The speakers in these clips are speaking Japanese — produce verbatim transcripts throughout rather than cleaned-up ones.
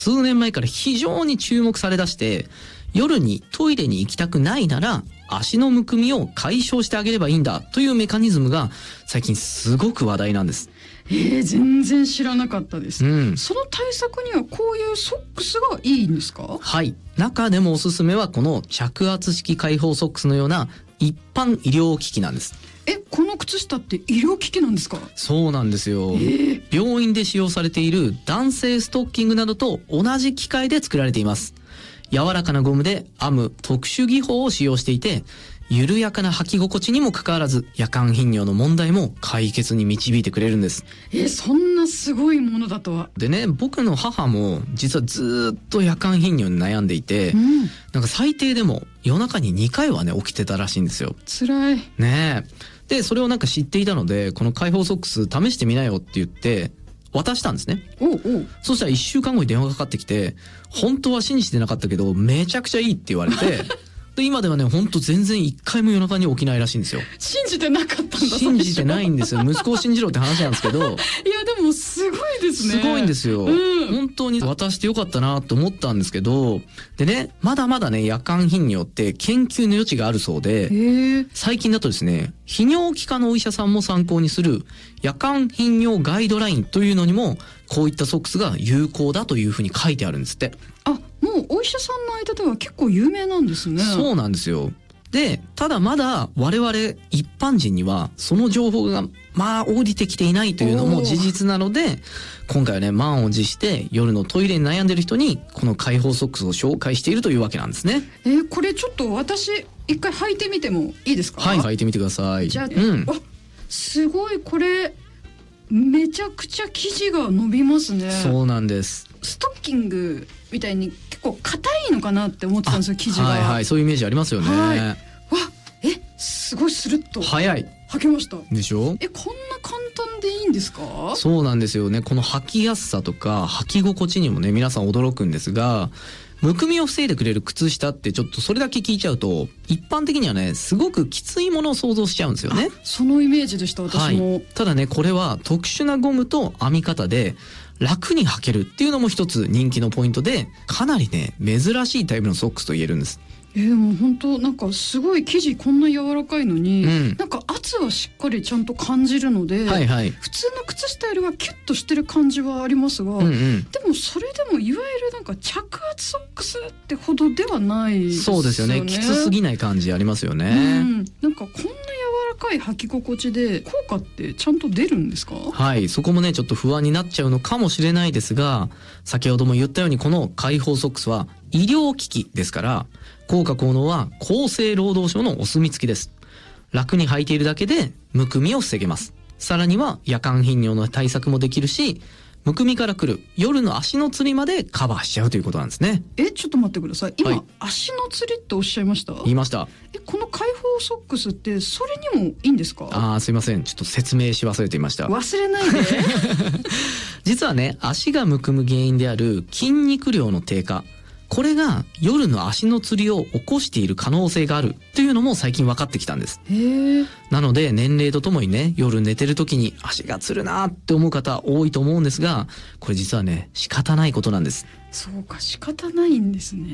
数年前から非常に注目されだして、夜にトイレに行きたくないなら足のむくみを解消してあげればいいんだというメカニズムが最近すごく話題なんです。 えー、全然知らなかったです、 うん、 その対策にはこういうソックスがいいんですか？ はい、中でもおすすめはこの着圧式開放ソックスのような一般医療機器なんです。 え、この靴下って医療機器なんですか？ そうなんですよ、 えー、 病院で使用されている男性ストッキングなどと同じ機械で作られています。柔らかなゴムで編む特殊技法を使用していて、緩やかな履き心地にもかかわらず夜間頻尿の問題も解決に導いてくれるんです。 え、そんなすごいものだとは。 でね、僕の母も実はずっと夜間頻尿に悩んでいて、うん、なんか最低でも夜中ににかいはね起きてたらしいんですよ。 辛いねえ。でそれをなんか知っていたので、この開放ソックス試してみなよって言って渡したんですね。 おうおう。 そしたらいっしゅうかんごに電話がかかってきて、本当は信じてなかったけどめちゃくちゃいいって言われてで今ではね、本当全然一回も夜中に起きないらしいんですよ。 信じてなかったんだ。 信じてないんですよ。息子を信じろって話なんですけどいやでもすごいですね。 すごいんですよ、うん、本当に渡してよかったなと思ったんですけど、でね、まだまだね夜間頻尿って研究の余地があるそうで、最近だとですね、泌尿器科のお医者さんも参考にする夜間頻尿ガイドラインというのにもこういったソックスが有効だというふうに書いてあるんですって。 あ、もうお医者さんの間では結構有名なんですね。 そうなんですよ。でただまだ我々一般人にはその情報がまあ降りてきていないというのも事実なので、今回はね満を持して夜のトイレに悩んでる人にこの開放ソックスを紹介しているというわけなんですね。 えー、これちょっと私一回履いてみてもいいですか？ はい、履いてみてください。 じゃあ、 うん、 あ、すごい、これめちゃくちゃ生地が伸びますね。 そうなんです。 ストッキングみたいに結構硬いのかなって思ってたんですよ、生地が。 はいはい、そういうイメージありますよね。はい、わ、 え、すごいスルッと早い履けましたでしょ。 え、こんな簡単でいいんですか？ そうなんですよね。この履きやすさとか履き心地にもね皆さん驚くんですが、むくみを防いでくれる靴下ってちょっとそれだけ聞いちゃうと一般的にはねすごくきついものを想像しちゃうんですよね。 そのイメージでした私も、 はい、ただねこれは特殊なゴムと編み方で楽に履けるっていうのも一つ人気のポイントで、かなりね珍しいタイプのソックスと言えるんです。 えー、もう本当なんかすごい生地こんな柔らかいのに、うん、なんか圧はしっかりちゃんと感じるので、はいはい、普通の靴下よりはキュッとしてる感じはありますが、うんうん、でもそれでもいわゆるなんか着圧ソックスってほどではないですよね。 そうですよね。きつすぎない感じありますよね、うん、 なんかこんな柔らかい履き心地で効果ってちゃんと出るんですか？ はい、そこもねちょっと不安になっちゃうのかもしれないですが、先ほども言ったようにこの開放ソックスは医療機器ですから効果効能は厚生労働省のお墨付きです。楽に履いているだけでむくみを防げます。さらには夜間頻尿の対策もできるし、むくみからくる夜の足のつりまでカバーしちゃうということなんですね。 え、ちょっと待ってください。今、はい、足のつりっておっしゃいました？ 言いました。 え、この開放ソックスってそれにもいいんですか？ あー、すいません、ちょっと説明し忘れていました。 忘れないで実はね、足がむくむ原因である筋肉量の低下、これが夜の足のつりを起こしている可能性があるというのも最近分かってきたんです。 へー。 なので年齢とともにね、夜寝てる時に足がつるなって思う方多いと思うんですが、これ実はね仕方ないことなんです。 そうか、仕方ないんですね。 うん。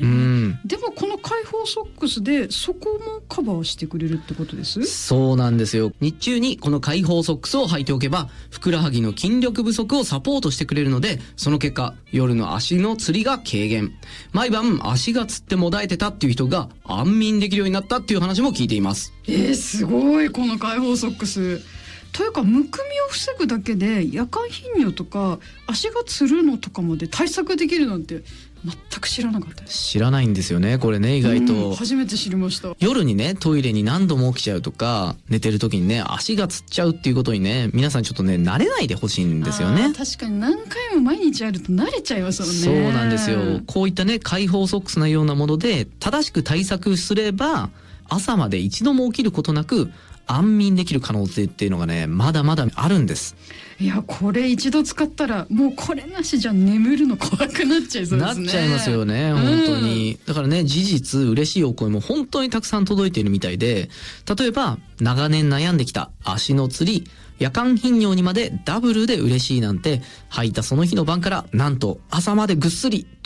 でもこの開放ソックスでそこもカバーしてくれるってことです？ そうなんですよ。日中にこの開放ソックスを履いておけばふくらはぎの筋力不足をサポートしてくれるので、その結果夜の足のつりが軽減、毎晩足がつってもだえてたっていう人が安眠できるようになったっていう話も聞いています。 えー、すごい、この開放ソックスというか、むくみを防ぐだけで夜間頻尿とか足がつるのとかまで対策できるなんて全く知らなかったです。 知らないんですよね、これね。意外と、 うん、初めて知りました。 夜にねトイレに何度も起きちゃうとか、寝てる時にね足がつっちゃうっていうことにね、皆さんちょっとね慣れないでほしいんですよね。 確かに何回も毎日やると慣れちゃいますもんね。 そうなんですよ。こういったね開放ソックスのようなもので正しく対策すれば、朝まで一度も起きることなく安眠できる可能性っていうのがねまだまだあるんです。 いやこれ一度使ったらもうこれなしじゃ眠るの怖くなっちゃいそうですね。 なっちゃいますよね本当に、うん、だからね事実嬉しいお声も本当にたくさん届いているみたいで、例えば長年悩んできた足のつり、夜間頻尿にまでダブルで嬉しいなんて、吐いたその日の晩からなんと朝までぐっすり